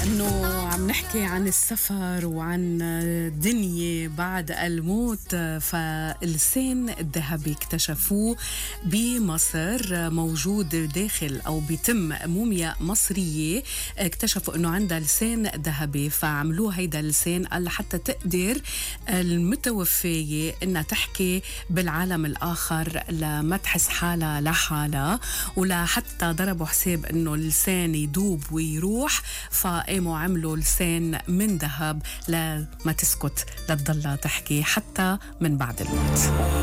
إنه عم نحكي عن السفر وعن دنيا بعد الموت، فاللسان الذهبي اكتشفوه بمصر، موجود داخل أو بيتم مومياء مصرية اكتشفوا إنه عندها لسان ذهبي، فعملوه هيدا اللسان لحتى تقدر المتوفية إنها تحكي بالعالم الآخر، لما تحس حالها لحالها، ولا حتى ضربوا حساب إنه اللسان يدوب ويروح، فقاموا عملوا لسان من ذهب لما تسكت، لتضلها تحكي حتى من بعد الموت.